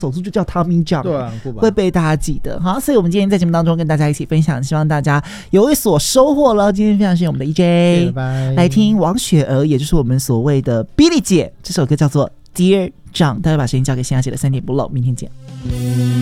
手术就叫 Tommy John， 对啊，很酷吧， 会被大家记得。好，所以我们今天在节目当中跟大家一起分享，希望大家有所收获了。今天非常谢谢我们的 EJ， 拜拜。 来听王雪儿，也就是我们所谓的 Billy 姐，这首歌叫做 Dear John。大家把时间交给现在姐的3点不漏，明天见。